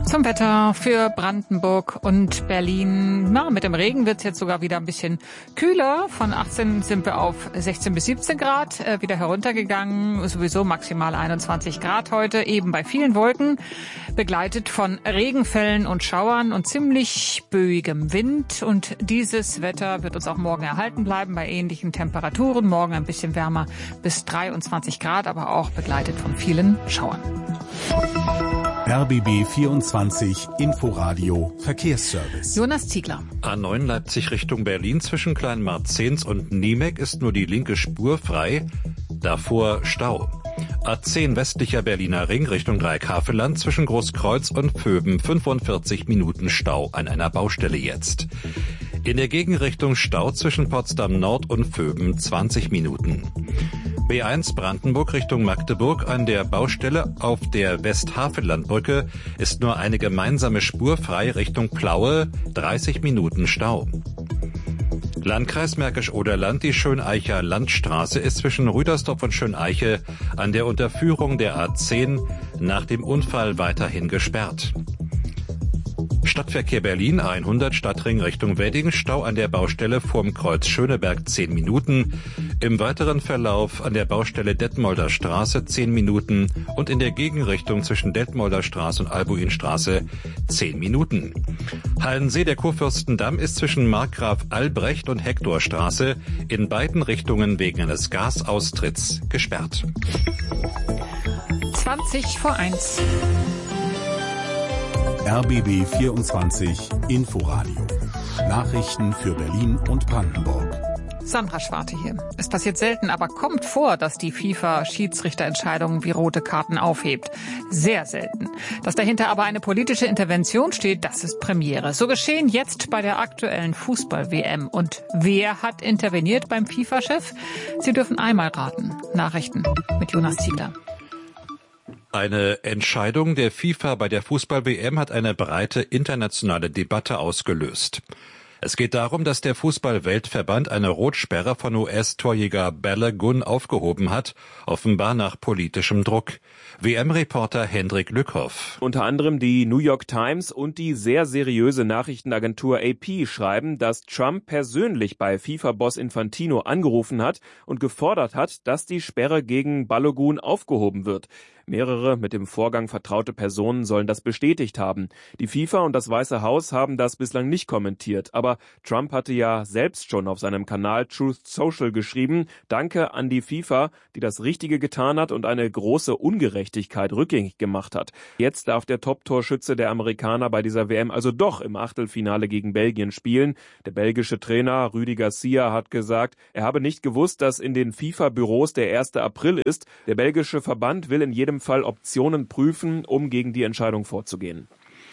Zum Wetter für Brandenburg und Berlin. Na, mit dem Regen wird es jetzt sogar wieder ein bisschen kühler. Von 18 sind wir auf 16 bis 17 Grad wieder heruntergegangen. Sowieso maximal 21 Grad heute, eben bei vielen Wolken, begleitet von Regenfällen und Schauern und ziemlich böigem Wind. Und dieses Wetter wird uns auch morgen erhalten bleiben bei ähnlichen Temperaturen. Morgen ein bisschen wärmer bis 23 Grad, aber auch begleitet von vielen Schauern. RBB 24 Inforadio Verkehrsservice. Jonas Ziegler. A9 Leipzig Richtung Berlin zwischen Kleinmarzens und Niemek ist nur die linke Spur frei. Davor Stau. A10 westlicher Berliner Ring Richtung Dreieckhavelland zwischen Großkreuz und Vöben 45 Minuten Stau an einer Baustelle jetzt. In der Gegenrichtung Stau zwischen Potsdam Nord und Vöben 20 Minuten. B1 Brandenburg Richtung Magdeburg an der Baustelle auf der Westhavellandbrücke ist nur eine gemeinsame Spur frei Richtung Plaue, 30 Minuten Stau. Landkreis Märkisch-Oderland, die Schöneicher Landstraße ist zwischen Rüdersdorf und Schöneiche an der Unterführung der A10 nach dem Unfall weiterhin gesperrt. Stadtverkehr Berlin, 100 Stadtring Richtung Wedding, Stau an der Baustelle vorm Kreuz Schöneberg 10 Minuten, im weiteren Verlauf an der Baustelle Detmolder Straße 10 Minuten und in der Gegenrichtung zwischen Detmolder Straße und Albuinstraße 10 Minuten. Hallensee, der Kurfürstendamm, ist zwischen Markgraf Albrecht und Hektorstraße in beiden Richtungen wegen eines Gasaustritts gesperrt. 20 vor 1. RBB 24 Inforadio. Nachrichten für Berlin und Brandenburg. Sandra Schwarte hier. Es passiert selten, aber kommt vor, dass die FIFA Schiedsrichterentscheidungen wie rote Karten aufhebt. Sehr selten. Dass dahinter aber eine politische Intervention steht, das ist Premiere. So geschehen jetzt bei der aktuellen Fußball-WM. Und wer hat interveniert beim FIFA-Chef? Sie dürfen einmal raten. Nachrichten mit Jonas Ziegler. Eine Entscheidung der FIFA bei der Fußball-WM hat eine breite internationale Debatte ausgelöst. Es geht darum, dass der Fußball-Weltverband eine Rotsperre von US-Torjäger Balogun aufgehoben hat, offenbar nach politischem Druck. WM-Reporter Hendrik Lückhoff. Unter anderem die New York Times und die sehr seriöse Nachrichtenagentur AP schreiben, dass Trump persönlich bei FIFA-Boss Infantino angerufen hat und gefordert hat, dass die Sperre gegen Balogun aufgehoben wird. Mehrere mit dem Vorgang vertraute Personen sollen das bestätigt haben. Die FIFA und das Weiße Haus haben das bislang nicht kommentiert. Aber Trump hatte ja selbst schon auf seinem Kanal Truth Social geschrieben, Danke an die FIFA, die das Richtige getan hat und eine große Ungerechtigkeit rückgängig gemacht hat. Jetzt darf der Top-Torschütze der Amerikaner bei dieser WM also doch im Achtelfinale gegen Belgien spielen. Der belgische Trainer Rudi Garcia hat gesagt, er habe nicht gewusst, dass in den FIFA-Büros der 1. April ist. Der belgische Verband will in jedem Fall Optionen prüfen, um gegen die Entscheidung vorzugehen.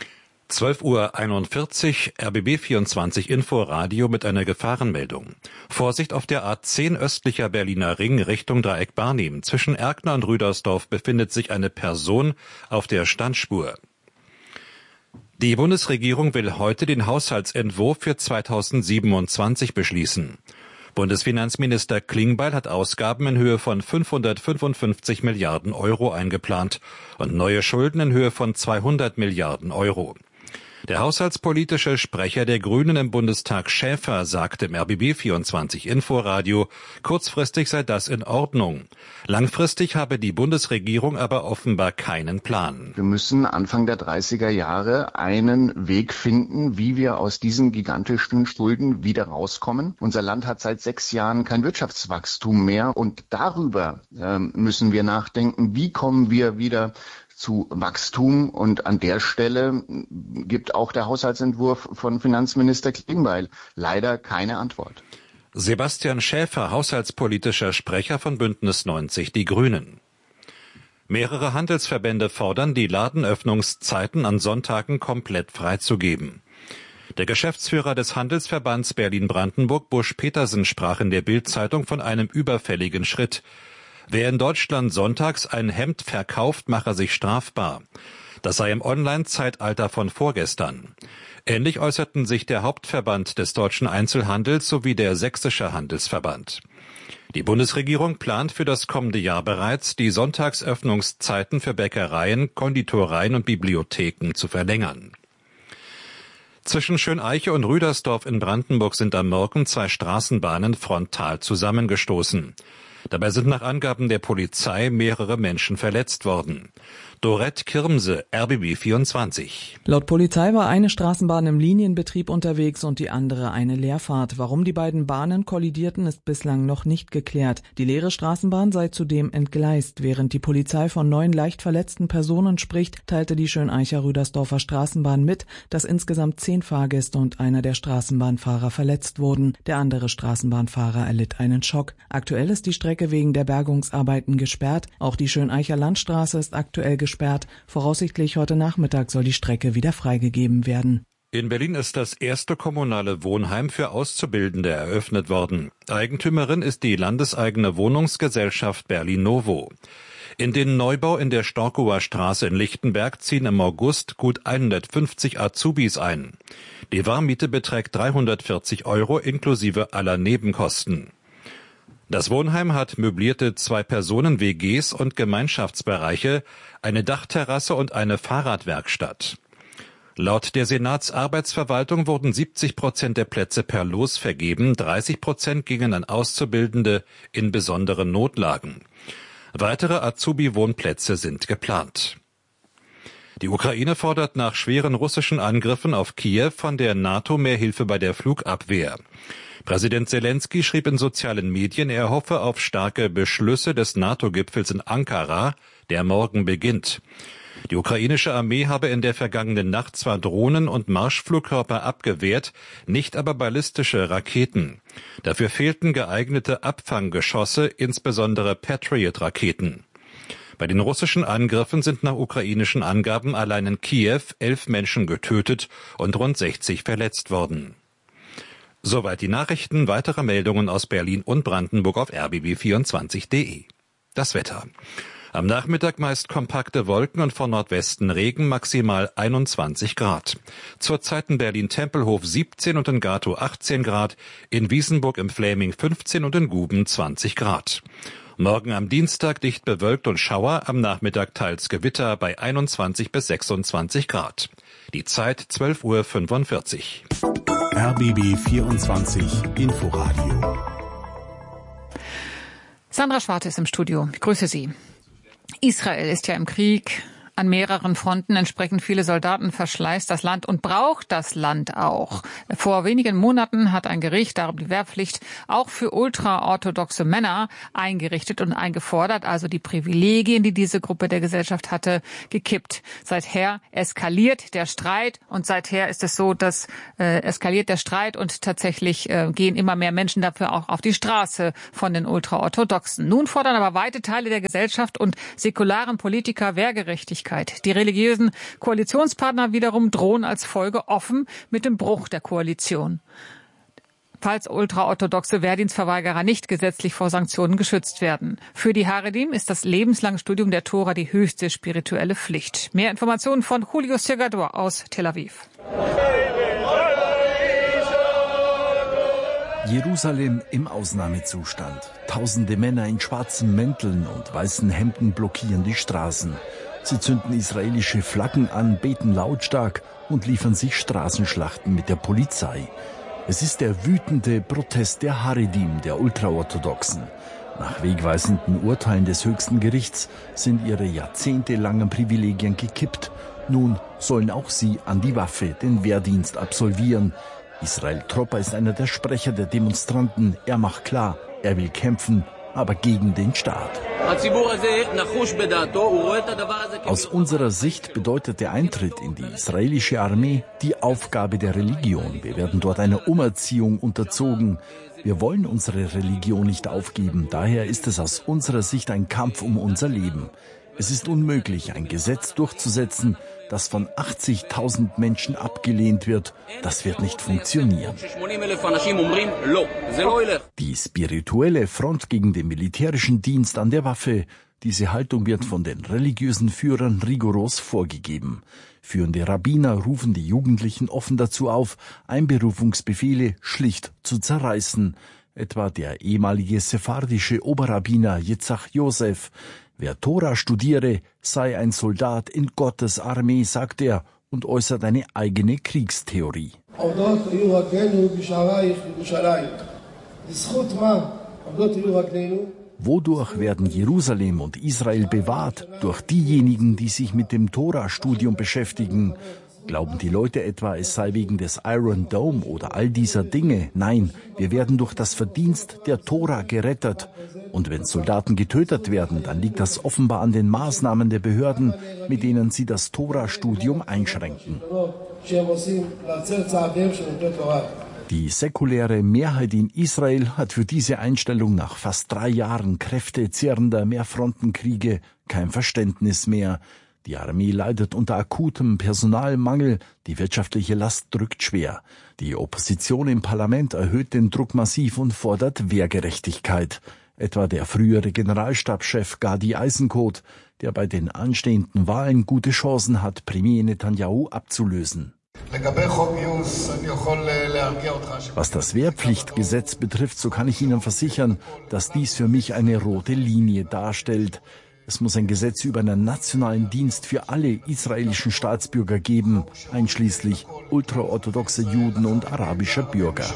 12:41 Uhr, RBB 24 Inforadio mit einer Gefahrenmeldung. Vorsicht auf der A10 östlicher Berliner Ring Richtung Dreieck Barnim. Zwischen Erkner und Rüdersdorf befindet sich eine Person auf der Standspur. Die Bundesregierung will heute den Haushaltsentwurf für 2027 beschließen. Bundesfinanzminister Klingbeil hat Ausgaben in Höhe von 555 Milliarden Euro eingeplant und neue Schulden in Höhe von 200 Milliarden Euro. Der haushaltspolitische Sprecher der Grünen im Bundestag Schäfer sagte im RBB 24 Inforadio, kurzfristig sei das in Ordnung. Langfristig habe die Bundesregierung aber offenbar keinen Plan. Wir müssen Anfang der 30er Jahre einen Weg finden, wie wir aus diesen gigantischen Schulden wieder rauskommen. Unser Land hat seit 6 Jahren kein Wirtschaftswachstum mehr und darüber müssen wir nachdenken, wie kommen wir wieder zu Wachstum, und an der Stelle gibt auch der Haushaltsentwurf von Finanzminister Klingbeil leider keine Antwort. Sebastian Schäfer, haushaltspolitischer Sprecher von Bündnis 90 Die Grünen. Mehrere Handelsverbände fordern, die Ladenöffnungszeiten an Sonntagen komplett freizugeben. Der Geschäftsführer des Handelsverbands Berlin-Brandenburg, Busch Petersen, sprach in der Bild-Zeitung von einem überfälligen Schritt. Wer in Deutschland sonntags ein Hemd verkauft, mache sich strafbar. Das sei im Online-Zeitalter von vorgestern. Ähnlich äußerten sich der Hauptverband des deutschen Einzelhandels sowie der Sächsische Handelsverband. Die Bundesregierung plant für das kommende Jahr bereits, die Sonntagsöffnungszeiten für Bäckereien, Konditoreien und Bibliotheken zu verlängern. Zwischen Schöneiche und Rüdersdorf in Brandenburg sind am Morgen 2 Straßenbahnen frontal zusammengestoßen. Dabei sind nach Angaben der Polizei mehrere Menschen verletzt worden. Dorette Kirmse, RBB 24. Laut Polizei war eine Straßenbahn im Linienbetrieb unterwegs und die andere eine Leerfahrt. Warum die beiden Bahnen kollidierten, ist bislang noch nicht geklärt. Die leere Straßenbahn sei zudem entgleist. Während die Polizei von 9 leicht verletzten Personen spricht, teilte die Schöneicher Rüdersdorfer Straßenbahn mit, dass insgesamt 10 Fahrgäste und einer der Straßenbahnfahrer verletzt wurden. Der andere Straßenbahnfahrer erlitt einen Schock. Aktuell ist die Strecke wegen der Bergungsarbeiten gesperrt. Auch die Schöneicher Landstraße ist aktuell gesperrt. Voraussichtlich heute Nachmittag soll die Strecke wieder freigegeben werden. In Berlin ist das erste kommunale Wohnheim für Auszubildende eröffnet worden. Eigentümerin ist die landeseigene Wohnungsgesellschaft Berlin Novo. In den Neubau in der Storkower Straße in Lichtenberg ziehen im August gut 150 Azubis ein. Die Warmmiete beträgt 340 € inklusive aller Nebenkosten. Das Wohnheim hat möblierte 2-Personen-WGs und Gemeinschaftsbereiche, eine Dachterrasse und eine Fahrradwerkstatt. Laut der Senatsarbeitsverwaltung wurden 70% der Plätze per Los vergeben, 30% gingen an Auszubildende in besonderen Notlagen. Weitere Azubi-Wohnplätze sind geplant. Die Ukraine fordert nach schweren russischen Angriffen auf Kiew von der NATO mehr Hilfe bei der Flugabwehr. Präsident Zelensky schrieb in sozialen Medien, er hoffe auf starke Beschlüsse des NATO-Gipfels in Ankara, der morgen beginnt. Die ukrainische Armee habe in der vergangenen Nacht zwar Drohnen und Marschflugkörper abgewehrt, nicht aber ballistische Raketen. Dafür fehlten geeignete Abfanggeschosse, insbesondere Patriot-Raketen. Bei den russischen Angriffen sind nach ukrainischen Angaben allein in Kiew 11 Menschen getötet und rund 60 verletzt worden. Soweit die Nachrichten, weitere Meldungen aus Berlin und Brandenburg auf rbb24.de. Das Wetter. Am Nachmittag meist kompakte Wolken und von Nordwesten Regen, maximal 21 Grad. Zurzeit in Berlin-Tempelhof 17 und in Gatow 18 Grad, in Wiesenburg im Fläming 15 und in Guben 20 Grad. Morgen am Dienstag dicht bewölkt und Schauer, am Nachmittag teils Gewitter bei 21 bis 26 Grad. Die Zeit 12:45 Uhr. RBB 24 Inforadio. Sandra Schwarte ist im Studio. Ich grüße Sie. Israel ist ja im Krieg an mehreren Fronten, entsprechend viele Soldaten verschleißt das Land und braucht das Land auch. Vor wenigen Monaten hat ein Gericht darum die Wehrpflicht auch für ultraorthodoxe Männer eingerichtet und eingefordert, also die Privilegien, die diese Gruppe der Gesellschaft hatte, gekippt. Seither eskaliert der Streit und seither ist es so, dass eskaliert der Streit und tatsächlich gehen immer mehr Menschen dafür auch auf die Straße von den Ultraorthodoxen. Nun fordern aber weite Teile der Gesellschaft und säkularen Politiker Wehrgerechtigkeit. Die religiösen Koalitionspartner wiederum drohen als Folge offen mit dem Bruch der Koalition, falls ultraorthodoxe Wehrdienstverweigerer nicht gesetzlich vor Sanktionen geschützt werden. Für die Haredim ist das lebenslange Studium der Tora die höchste spirituelle Pflicht. Mehr Informationen von Julio Segador aus Tel Aviv. Jerusalem im Ausnahmezustand. Tausende Männer in schwarzen Mänteln und weißen Hemden blockieren die Straßen. Sie zünden israelische Flaggen an, beten lautstark und liefern sich Straßenschlachten mit der Polizei. Es ist der wütende Protest der Haredim, der Ultraorthodoxen. Nach wegweisenden Urteilen des höchsten Gerichts sind ihre jahrzehntelangen Privilegien gekippt. Nun sollen auch sie an die Waffe den Wehrdienst absolvieren. Israel Tropper ist einer der Sprecher der Demonstranten. Er macht klar, er will kämpfen, aber gegen den Staat. Aus unserer Sicht bedeutet der Eintritt in die israelische Armee die Aufgabe der Religion. Wir werden dort einer Umerziehung unterzogen. Wir wollen unsere Religion nicht aufgeben. Daher ist es aus unserer Sicht ein Kampf um unser Leben. Es ist unmöglich, ein Gesetz durchzusetzen, das von 80.000 Menschen abgelehnt wird. Das wird nicht funktionieren. Die spirituelle Front gegen den militärischen Dienst an der Waffe, diese Haltung wird von den religiösen Führern rigoros vorgegeben. Führende Rabbiner rufen die Jugendlichen offen dazu auf, Einberufungsbefehle schlicht zu zerreißen. etwa der ehemalige sephardische Oberrabbiner Yitzhak Yosef. Wer Tora studiere, sei ein Soldat in Gottes Armee, sagt er und äußert eine eigene Kriegstheorie. Wodurch werden Jerusalem und Israel bewahrt? Durch diejenigen, die sich mit dem Tora-Studium beschäftigen. Glauben die Leute etwa, es sei wegen des Iron Dome oder all dieser Dinge? Nein, wir werden durch das Verdienst der Tora gerettet. Und wenn Soldaten getötet werden, dann liegt das offenbar an den Maßnahmen der Behörden, mit denen sie das Tora-Studium einschränken. Die säkuläre Mehrheit in Israel hat für diese Einstellung nach fast 3 Jahren kräftezehrender Mehrfrontenkriege kein Verständnis mehr. Die Armee leidet unter akutem Personalmangel, die wirtschaftliche Last drückt schwer. Die Opposition im Parlament erhöht den Druck massiv und fordert Wehrgerechtigkeit. Etwa der frühere Generalstabschef Gadi Eisenkot, der bei den anstehenden Wahlen gute Chancen hat, Premier Netanyahu abzulösen. Was das Wehrpflichtgesetz betrifft, so kann ich Ihnen versichern, dass dies für mich eine rote Linie darstellt. Es muss ein Gesetz über einen nationalen Dienst für alle israelischen Staatsbürger geben, einschließlich ultraorthodoxe Juden und arabischer Bürger.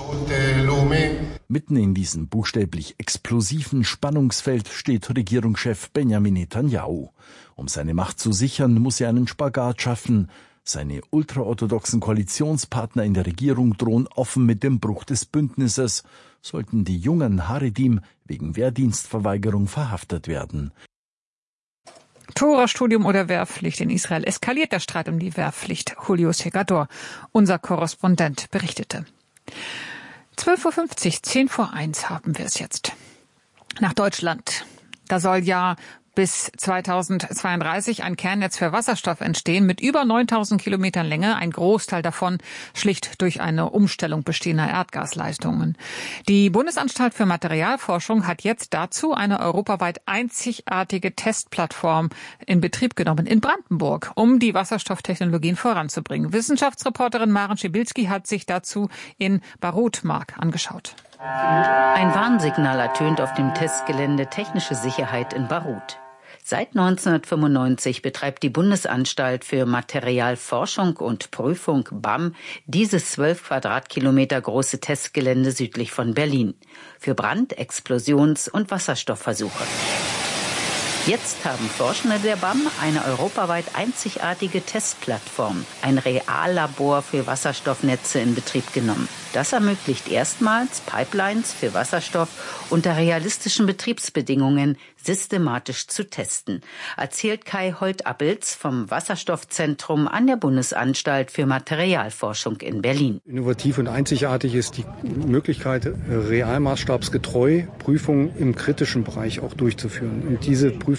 Mitten in diesem buchstäblich explosiven Spannungsfeld steht Regierungschef Benjamin Netanyahu. Um seine Macht zu sichern, muss er einen Spagat schaffen. Seine ultraorthodoxen Koalitionspartner in der Regierung drohen offen mit dem Bruch des Bündnisses, sollten die jungen Haredim wegen Wehrdienstverweigerung verhaftet werden. Tora-Studium oder Wehrpflicht in Israel. Eskaliert der Streit um die Wehrpflicht. Julio Segador, unser Korrespondent, berichtete. 12:50 Uhr, 10:01 haben wir es jetzt. Nach Deutschland. Da soll ja bis 2032 ein Kernnetz für Wasserstoff entstehen mit über 9000 Kilometern Länge, ein Großteil davon schlicht durch eine Umstellung bestehender Erdgasleitungen. Die Bundesanstalt für Materialforschung hat jetzt dazu eine europaweit einzigartige Testplattform in Betrieb genommen in Brandenburg, um die Wasserstofftechnologien voranzubringen. Wissenschaftsreporterin Maren Schibilski hat sich dazu in Barutmark angeschaut. Ein Warnsignal ertönt auf dem Testgelände Technische Sicherheit in Barut. Seit 1995 betreibt die Bundesanstalt für Materialforschung und Prüfung BAM dieses 12 Quadratkilometer große Testgelände südlich von Berlin für Brand-, Explosions- und Wasserstoffversuche. Jetzt haben Forschende der BAM eine europaweit einzigartige Testplattform, ein Reallabor für Wasserstoffnetze in Betrieb genommen. Das ermöglicht erstmals, Pipelines für Wasserstoff unter realistischen Betriebsbedingungen systematisch zu testen, erzählt Kai Holt-Appels vom Wasserstoffzentrum an der Bundesanstalt für Materialforschung in Berlin. Innovativ und einzigartig ist die Möglichkeit, realmaßstabsgetreu Prüfungen im kritischen Bereich auch durchzuführen. Und diese Prüfungen